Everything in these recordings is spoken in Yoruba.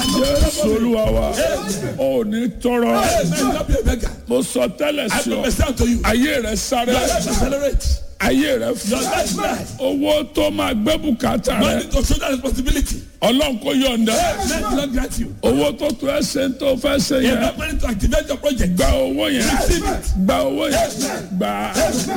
Jésù Olúwa wa. Ó ní tọrọ. Mo sọ tẹ́lẹ̀ sí ọ. Ayé rẹ̀ sáré. Ayé rẹ̀ fún. Owó tó máa gbé bùkátà rẹ̀. Ọlọ́run kò yọ̀ǹda. Owó tó tó ẹ ṣe ń tó fẹ́ ṣe yẹn. Gba owó yẹn. Gba owó yẹn. Gba.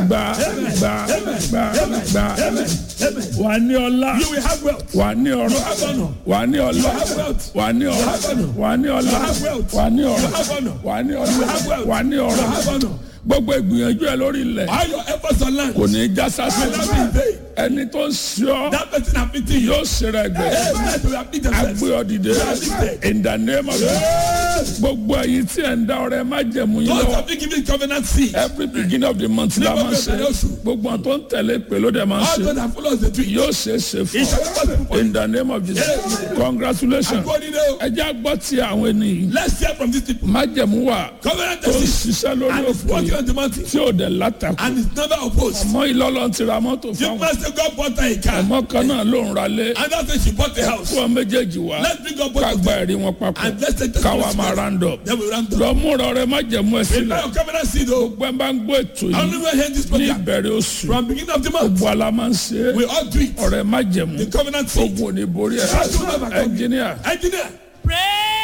Wà ní ọlá. Wà ní ọrọ̀. Wà ní ọlá. Wà ní ọrọ̀. Wà ní ọlá. Wà ní ọrọ̀. Wà ní ọlá. Wà ní ọrọ̀. Gbogbo ìgbìyànjú ẹ lórí ilẹ̀. All your efforts on land. Kò ní já sásì. Ẹni tó ń ṣọ́. That person have pity you. Yóò ṣe rẹ̀ gbẹ̀. Agbé ọ̀dìdẹ. In the name of Jesus. Gbogbo ẹ̀yin tí ẹ̀ ń dá ọrẹ má jẹ̀mú yín Those lọ́wọ́. have been given covenant seed. Every beginning of the month la máa ń ṣe. Gbogbo àwọn tó ń tẹ̀lé pé ló dẹ̀ máa ń All ṣe. those that follow the tree. Yóò ṣe é ṣe fún ọ. In the name of Jesus. Congratulations. Ẹ jẹ́ àgbọ̀ tí àwọn ènìyàn. Let's hear from these people. Má jẹ̀mú wà. Covenant Tó ń seed. ṣiṣẹ́ lórí And it's òkè. working on the mountain. Tí ò dẹ̀ látàkùn. And it's never opposed. Ọmọ ìlọ́lọ́ ti ra mọ́tò You fáwọn. must say God bought her a car. Ọmọ kan náà ló ń ralé. And that's why she bought a house. Fún ọ méjèèjì wá. Let's bring up both Ká of gba them. ẹ̀rí wọn papọ̀. And let's take the Káwa máa round up. Then we round up. Lọ múra ọrẹ má jẹ̀mú ẹ sílẹ̀. Prepare your covenant seed though. Gbogbo ẹ bá ń gbọ́ ètò I yìí don't know hear this ní program. ìbẹ̀rẹ̀ oṣù. From beginning of the month. Gbogbo ala máa ń ṣe é. We all do it. Ọrẹ má jẹ̀mú. The covenant seed. Ogun ò ní borí ẹ̀. Ẹnjìníà. Engineer. Praise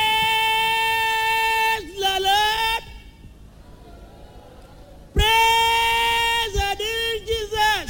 the Lord. Praise the dear Jesus.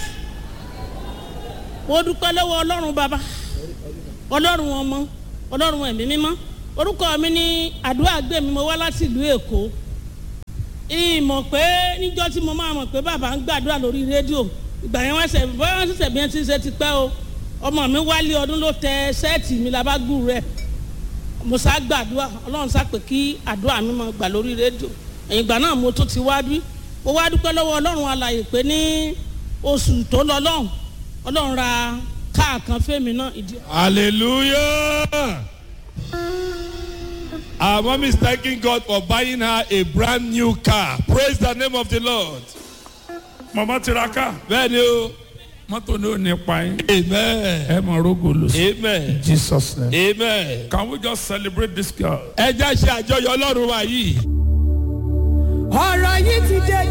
Mo dúpẹ́ lọ́wọ́ Ọlọ́run bàbá, Ọlọ́run ọmọ, Ọlọ́run ẹ̀mí mímọ́. Orúkọ mi ní Àdúrà gbé mi, mo wá láti ìlú Èkó. Ìmọ̀ pé níjọ́ tí mo máa mọ̀ pé bàbá ń gbàdúrà lórí rédíò. Ìgbà yẹn wọ́n ṣẹ̀ṣẹ̀ bí wọ́n ti ṣe ti pẹ́ o. Ọmọ mi wálé ọdún ló tẹ sẹ́ẹ̀tì mi lábágùn rẹ̀. Mo sá gbàdúrà, Ọlọ́run sá pé kí àdúrà mi máa gbà lórí rédíò. Ẹ̀yìn ìgbà náà mo tún ti wá bí. Mo wá dúpẹ́ lọ́wọ́ Ọlọ́run alààyè pé ní oṣù tó lọ lọ́hùn, Ọlọ́run ra káà kan fẹ́mi náà ìdí. Hallelujah. Our mom is thanking God for buying her a brand new car. Praise the name of the Lord. Màmá tiraka. Bẹ́ẹ̀ni o. Mọ́tò ní ò ní pa yín. Amen. Ẹ mọ̀ rógò lò sí. Amen. Jesus name. Amen. Can we just celebrate this girl? Ẹ jẹ́ ṣe àjọyọ̀ Ọlọ́run wa yìí. ọ̀rọ̀ yìí ti dé